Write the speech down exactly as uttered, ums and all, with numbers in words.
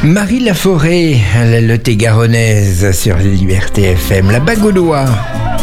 Marie Laforêt, la Lot-et-Garonnaise sur Liberté F M, la Bagaulois.